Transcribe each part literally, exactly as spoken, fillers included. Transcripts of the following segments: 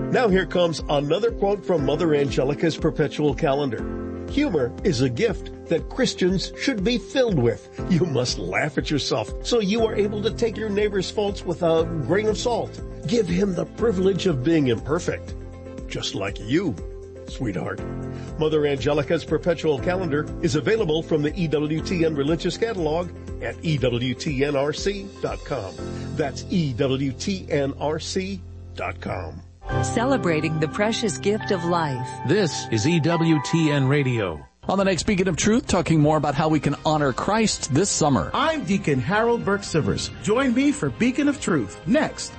Now here comes another quote from Mother Angelica's perpetual calendar. Humor is a gift that Christians should be filled with. You must laugh at yourself so you are able to take your neighbor's faults with a grain of salt. Give him the privilege of being imperfect, just like you, sweetheart. Mother Angelica's perpetual calendar is available from the E W T N Religious Catalog at E W T N R C dot com. That's E W T N R C dot com. Celebrating the precious gift of life. This is E W T N Radio. On the next Beacon of Truth, talking more about how we can honor Christ this summer. I'm Deacon Harold Burke-Sivers. Join me for Beacon of Truth next.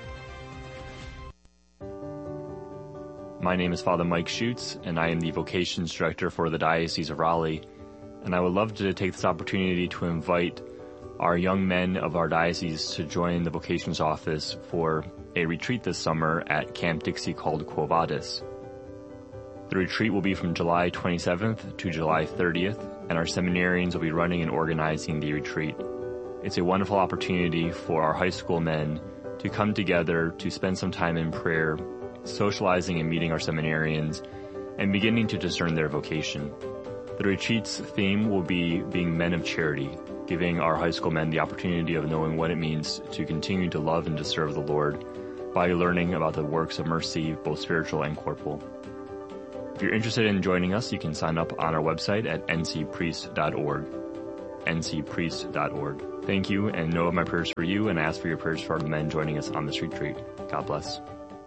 My name is Father Mike Schutz, and I am the Vocations Director for the Diocese of Raleigh. And I would love to take this opportunity to invite our young men of our diocese to join the Vocations Office for a retreat this summer at Camp Dixie called Quo Vadis. The retreat will be from July twenty-seventh to July thirtieth, and our seminarians will be running and organizing the retreat. It's a wonderful opportunity for our high school men to come together to spend some time in prayer, socializing and meeting our seminarians, and beginning to discern their vocation. The retreat's theme will be being men of charity, giving our high school men the opportunity of knowing what it means to continue to love and to serve the Lord by learning about the works of mercy, both spiritual and corporal. If you're interested in joining us, you can sign up on our website at n c priest dot org. n c priest dot org. Thank you, and know of my prayers for you, and ask for your prayers for the men joining us on this retreat. God bless.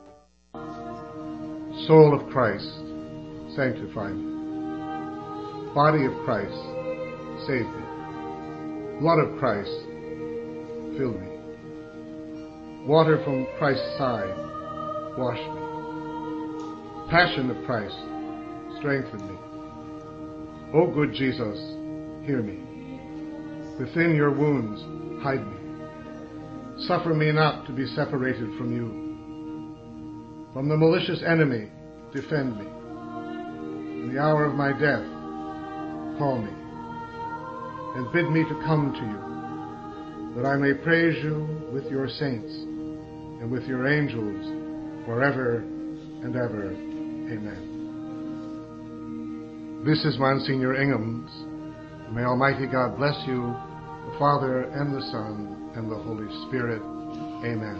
Soul of Christ, sanctify me. Body of Christ, save me. Blood of Christ, fill me. Water from Christ's side, wash me. Passion of Christ, strengthen me. O good Jesus, hear me. Within your wounds, hide me. Suffer me not to be separated from you. From the malicious enemy, defend me. In the hour of my death, call me, and bid me to come to you, that I may praise you with your saints and with your angels forever and ever. Amen. This is Monsignor Ingham's. May Almighty God bless you, the Father and the Son and the Holy Spirit. Amen.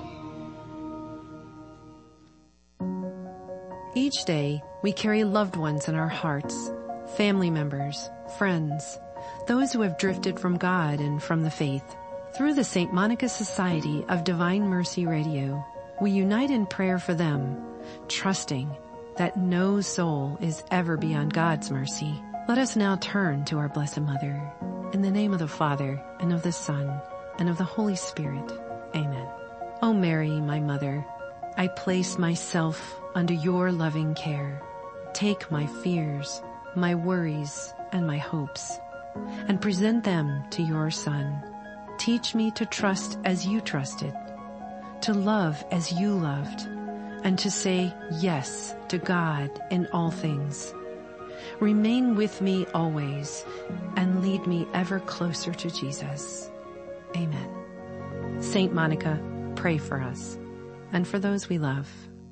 Each day, we carry loved ones in our hearts, family members, friends, those who have drifted from God and from the faith. Through the Saint Monica Society of Divine Mercy Radio, we unite in prayer for them, trusting that no soul is ever beyond God's mercy. Let us now turn to our Blessed Mother. In the name of the Father, and of the Son, and of the Holy Spirit. Amen. O Mary, my Mother, I place myself under your loving care. Take my fears, my worries, and my hopes, and present them to your Son. Teach me to trust as you trusted, to love as you loved, and to say yes to God in all things. Remain with me always, and lead me ever closer to Jesus. Amen. Saint Monica, pray for us, and for those we love.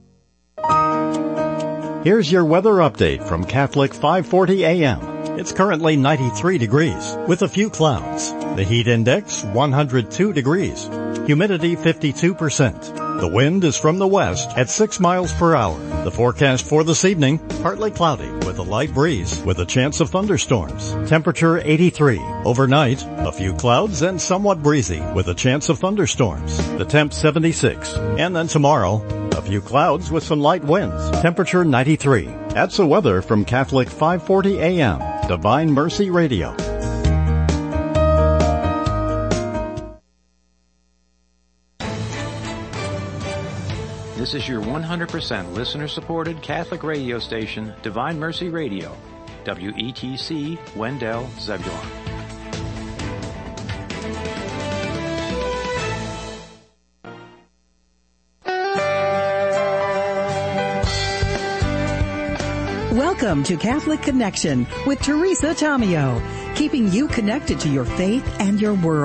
Here's your weather update from Catholic five forty A M. It's currently ninety-three degrees, with a few clouds. The heat index, one hundred two degrees. Humidity, fifty-two percent. The wind is from the west at six miles per hour. The forecast for this evening, partly cloudy with a light breeze with a chance of thunderstorms. Temperature eighty-three. Overnight, a few clouds and somewhat breezy with a chance of thunderstorms. The temp seventy-six. And then tomorrow, a few clouds with some light winds. Temperature ninety-three. That's the weather from Catholic five forty A M. Divine Mercy Radio. This is your one hundred percent listener-supported Catholic radio station, Divine Mercy Radio, W E T C, Wendell, Zebulon. Welcome to Catholic Connection with Teresa Tomeo, keeping you connected to your faith and your world.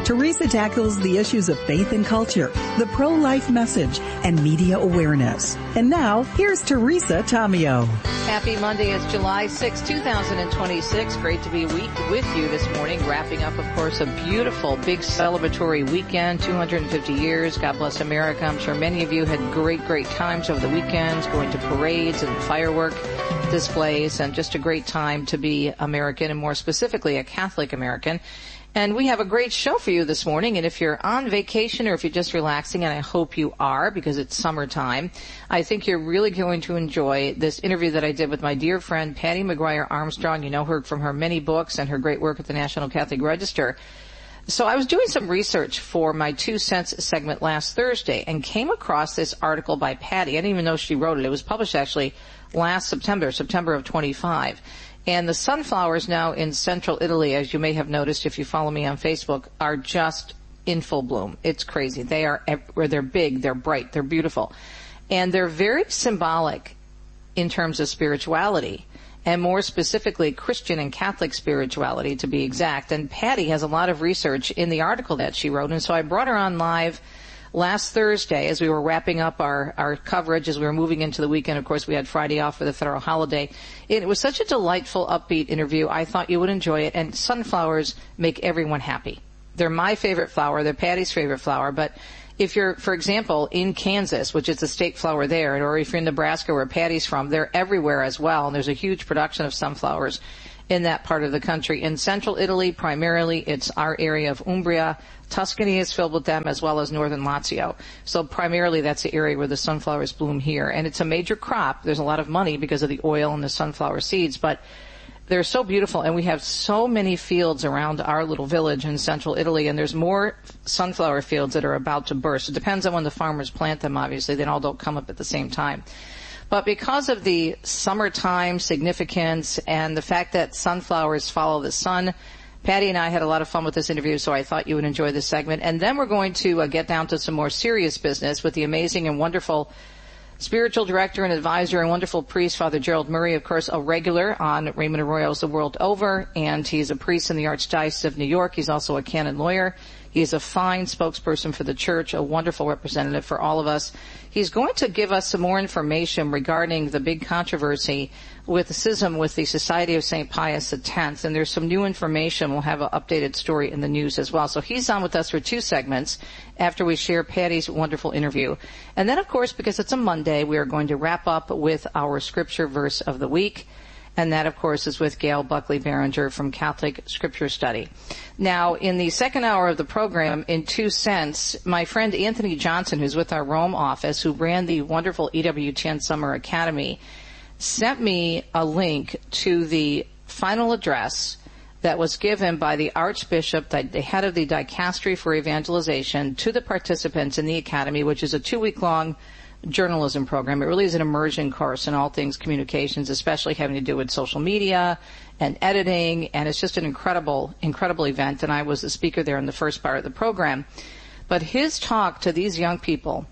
Teresa tackles the issues of faith and culture, the pro-life message, and media awareness. And now, here's Teresa Tomeo. Happy Monday. It's July sixth, two thousand twenty-six. Great to be week with you this morning. Wrapping up, of course, a beautiful, big celebratory weekend, two hundred fifty years. God bless America. I'm sure many of you had great, great times over the weekends, going to parades and firework displays, and just a great time to be American, and more specifically, a Catholic American. And we have a great show for you this morning. And if you're on vacation or if you're just relaxing, and I hope you are because it's summertime, I think you're really going to enjoy this interview that I did with my dear friend Patty McGuire Armstrong. You know her from her many books and her great work at the National Catholic Register. So I was doing some research for my Two Cents segment last Thursday and came across this article by Patty. I didn't even know she wrote it. It was published actually last September, September of twenty-five. And the sunflowers now in central Italy, as you may have noticed if you follow me on Facebook, are just in full bloom. It's crazy. They are, they're big, they're bright, they're beautiful. And they're very symbolic in terms of spirituality, and more specifically Christian and Catholic spirituality to be exact. And Patty has a lot of research in the article that she wrote, and so I brought her on live last Thursday as we were wrapping up our, our coverage, as we were moving into the weekend. Of course, we had Friday off for the federal holiday. It was such a delightful, upbeat interview. I thought you would enjoy it. And sunflowers make everyone happy. They're my favorite flower. They're Patty's favorite flower. But if you're, for example, in Kansas, which is the state flower there, or if you're in Nebraska where Patty's from, they're everywhere as well. And there's a huge production of sunflowers in that part of the country. In central Italy, primarily, it's our area of Umbria. Tuscany is filled with them, as well as northern Lazio. So primarily that's the area where the sunflowers bloom here. And it's a major crop. There's a lot of money because of the oil and the sunflower seeds, but they're so beautiful. And we have so many fields around our little village in central Italy, and there's more sunflower fields that are about to burst. It depends on when the farmers plant them, obviously. They all don't come up at the same time. But because of the summertime significance and the fact that sunflowers follow the sun, Patty and I had a lot of fun with this interview, so I thought you would enjoy this segment. And then we're going to uh, get down to some more serious business with the amazing and wonderful spiritual director and advisor and wonderful priest, Father Gerald Murray, of course, a regular on Raymond Arroyo's The World Over, and he's a priest in the Archdiocese of New York. He's also a canon lawyer. He's a fine spokesperson for the church, a wonderful representative for all of us. He's going to give us some more information regarding the big controversy with the schism with the Society of Saint Pius X, and there's some new information. We'll have an updated story in the news as well. So he's on with us for two segments after we share Patty's wonderful interview. And then, of course, because it's a Monday, we are going to wrap up with our scripture verse of the week. And that, of course, is with Gail Buckley Barringer from Catholic Scripture Study. Now, in the second hour of the program, in Two Cents, my friend Anthony Johnson, who's with our Rome office, who ran the wonderful E W T N Summer Academy, sent me a link to the final address that was given by the Archbishop, the head of the Dicastery for Evangelization, to the participants in the Academy, which is a two-week-long journalism program. It really is an immersion course in all things communications, especially having to do with social media and editing, and it's just an incredible, incredible event, and I was the speaker there in the first part of the program. But his talk to these young people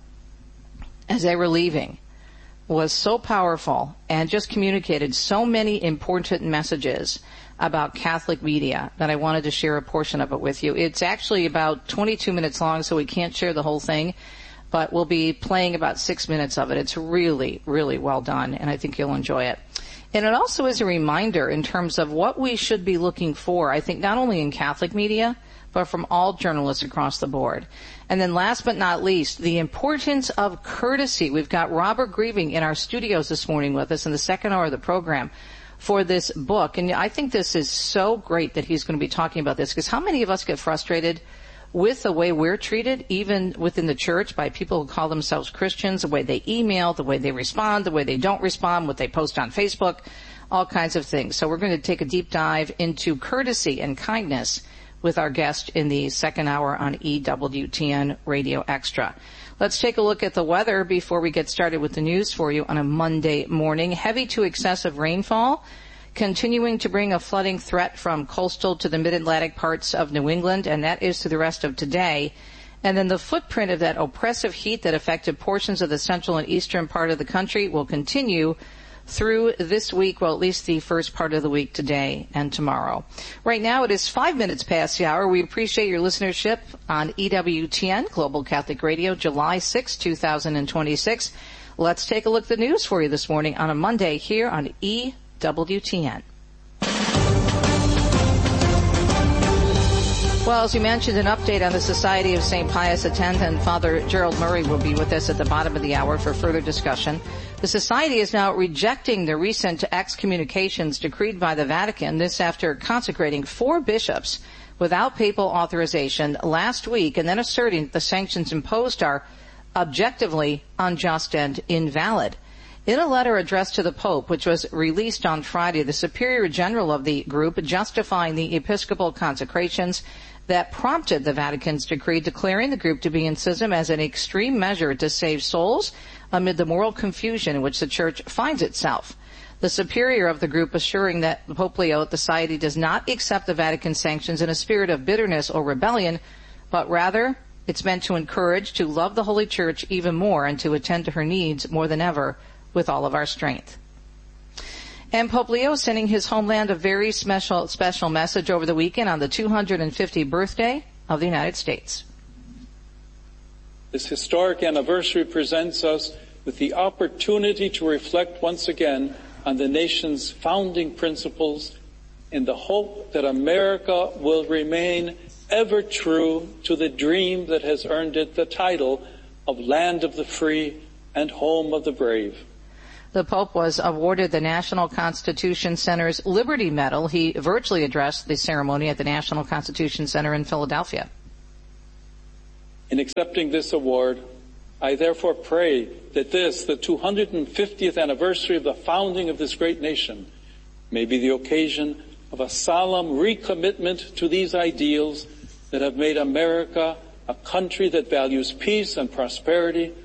as they were leaving was so powerful and just communicated so many important messages about Catholic media that I wanted to share a portion of it with you. It's actually about twenty-two minutes long, so we can't share the whole thing, but we'll be playing about six minutes of it. It's really, really well done, and I think you'll enjoy it. And it also is a reminder in terms of what we should be looking for, I think, not only in Catholic media, but from all journalists across the board. And then last but not least, the importance of courtesy. We've got Robert Grieving in our studios this morning with us in the second hour of the program for this book. And I think this is so great that he's going to be talking about this, because how many of us get frustrated with the way we're treated, even within the church, by people who call themselves Christians, the way they email, the way they respond, the way they don't respond, what they post on Facebook, all kinds of things. So we're going to take a deep dive into courtesy and kindness with our guest in the second hour on E W T N Radio Extra. Let's take a look at the weather before we get started with the news for you on a Monday morning. Heavy to excessive rainfall, continuing to bring a flooding threat from coastal to the mid-Atlantic parts of New England, and that is to the rest of today. And then the footprint of that oppressive heat that affected portions of the central and eastern part of the country will continue through this week, well, at least the first part of the week today and tomorrow. Right now, it is five minutes past the hour. We appreciate your listenership on E W T N, Global Catholic Radio, July sixth, two thousand twenty-six. Let's take a look at the news for you this morning on a Monday here on E W T N. Well, as you mentioned, an update on the Society of Saint Pius X, and Father Gerald Murray will be with us at the bottom of the hour for further discussion. The Society is now rejecting the recent excommunications decreed by the Vatican, this after consecrating four bishops without papal authorization last week, and then asserting the sanctions imposed are objectively unjust and invalid. In a letter addressed to the Pope, which was released on Friday, the Superior General of the group justifying the episcopal consecrations that prompted the Vatican's decree declaring the group to be in schism as an extreme measure to save souls amid the moral confusion in which the Church finds itself. The superior of the group assuring that Pope Leo at the Society does not accept the Vatican sanctions in a spirit of bitterness or rebellion, but rather it's meant to encourage to love the Holy Church even more and to attend to her needs more than ever with all of our strength. And Pope Leo sending his homeland a very special, special message over the weekend on the two hundred fiftieth birthday of the United States. This historic anniversary presents us with the opportunity to reflect once again on the nation's founding principles in the hope that America will remain ever true to the dream that has earned it the title of Land of the Free and Home of the Brave. The Pope was awarded the National Constitution Center's Liberty Medal. He virtually addressed the ceremony at the National Constitution Center in Philadelphia. In accepting this award, I therefore pray that this, the two hundred fiftieth anniversary of the founding of this great nation, may be the occasion of a solemn recommitment to these ideals that have made America a country that values peace and prosperity.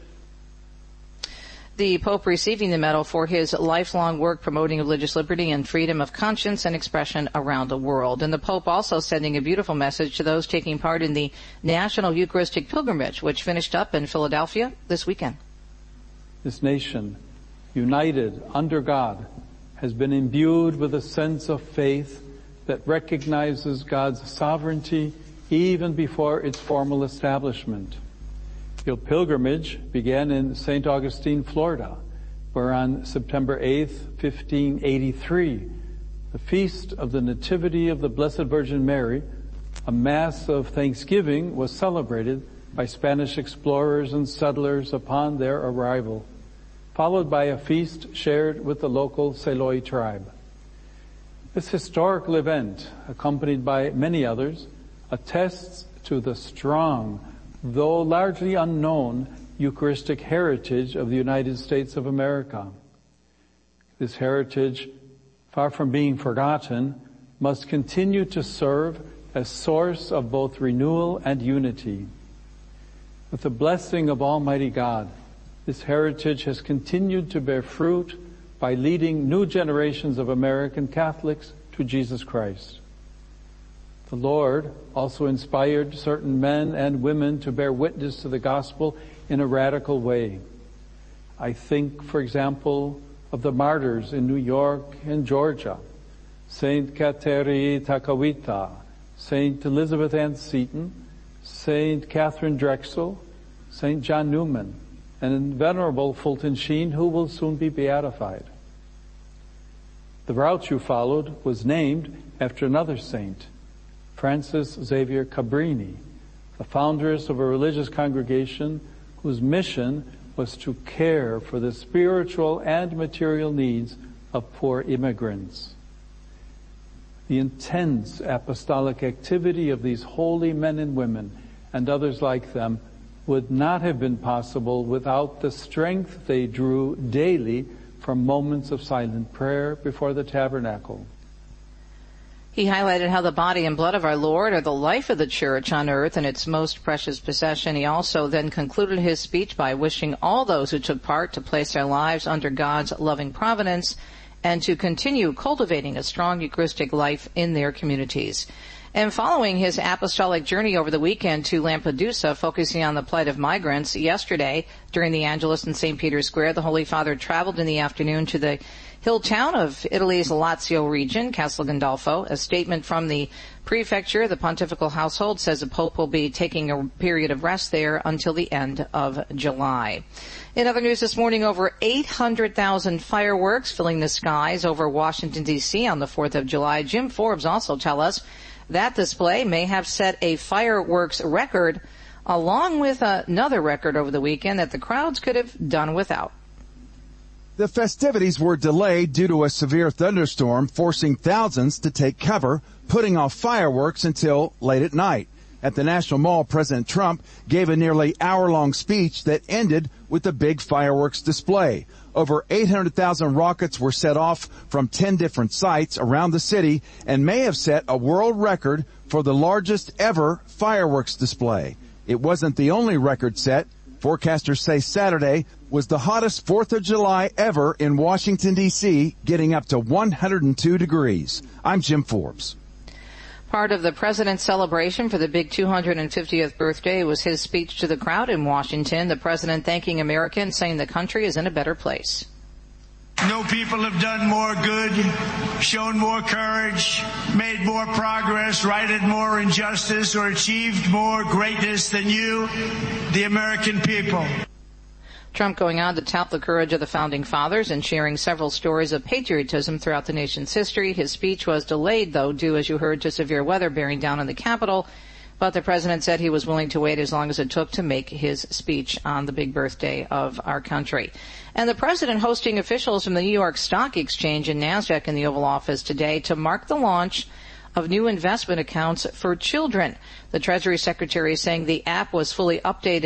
The Pope receiving the medal for his lifelong work promoting religious liberty and freedom of conscience and expression around the world. And the Pope also sending a beautiful message to those taking part in the National Eucharistic Pilgrimage, which finished up in Philadelphia this weekend. This nation, united under God, has been imbued with a sense of faith that recognizes God's sovereignty even before its formal establishment. The pilgrimage began in Saint Augustine, Florida, where on September eighth, fifteen eighty-three, the feast of the Nativity of the Blessed Virgin Mary, a Mass of Thanksgiving, was celebrated by Spanish explorers and settlers upon their arrival, followed by a feast shared with the local Seloi tribe. This historical event, accompanied by many others, attests to the strong, though largely unknown, Eucharistic heritage of the United States of America. This heritage, far from being forgotten, must continue to serve as source of both renewal and unity. With the blessing of Almighty God, this heritage has continued to bear fruit by leading new generations of American Catholics to Jesus Christ. The Lord also inspired certain men and women to bear witness to the gospel in a radical way. I think, for example, of the martyrs in New York and Georgia, Saint Kateri Takakwitha, Saint Elizabeth Ann Seton, Saint Catherine Drexel, Saint John Newman, and Venerable Fulton Sheen, who will soon be beatified. The route you followed was named after another saint, Francis Xavier Cabrini, the founders of a religious congregation whose mission was to care for the spiritual and material needs of poor immigrants. The intense apostolic activity of these holy men and women and others like them would not have been possible without the strength they drew daily from moments of silent prayer before the tabernacle. He highlighted how the body and blood of our Lord are the life of the Church on earth and its most precious possession. He also then concluded his speech by wishing all those who took part to place their lives under God's loving providence and to continue cultivating a strong Eucharistic life in their communities. And following his apostolic journey over the weekend to Lampedusa, focusing on the plight of migrants, yesterday during the Angelus in Saint Peter's Square, the Holy Father traveled in the afternoon to the hill town of Italy's Lazio region, Castel Gandolfo. A statement from the prefecture, the pontifical household, says the Pope will be taking a period of rest there until the end of July. In other news this morning, over eight hundred thousand fireworks filling the skies over Washington, D C on the fourth of July. Jim Forbes also tells us that display may have set a fireworks record, along with another record over the weekend that the crowds could have done without. The festivities were delayed due to a severe thunderstorm, forcing thousands to take cover, putting off fireworks until late at night. At the National Mall, President Trump gave a nearly hour-long speech that ended with a big fireworks display. Over eight hundred thousand rockets were set off from ten different sites around the city and may have set a world record for the largest ever fireworks display. It wasn't the only record set. Forecasters say Saturday was the hottest fourth of July ever in Washington, D C, getting up to one hundred two degrees. I'm Jim Forbes. Part of the president's celebration for the big two hundred fiftieth birthday was his speech to the crowd in Washington. The president thanking Americans, saying the country is in a better place. No people have done more good, shown more courage, made more progress, righted more injustice, or achieved more greatness than you, the American people. Trump going on to tout the courage of the founding fathers and sharing several stories of patriotism throughout the nation's history. His speech was delayed, though, due, as you heard, to severe weather bearing down on the Capitol. But the president said he was willing to wait as long as it took to make his speech on the big birthday of our country. And the president hosting officials from the New York Stock Exchange and NASDAQ in the Oval Office today to mark the launch of new investment accounts for children. The Treasury Secretary is saying the app was fully updated